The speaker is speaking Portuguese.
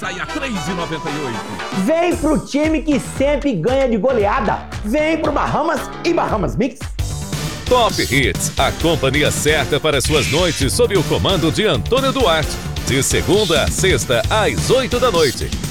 Sai a R$ 3,98. Vem pro time que sempre ganha de goleada. Vem pro Bahamas e Bahamas Mix. Top Hits, a companhia certa para suas noites sob o comando de Antônio Duarte. De segunda a sexta, às 8 da noite.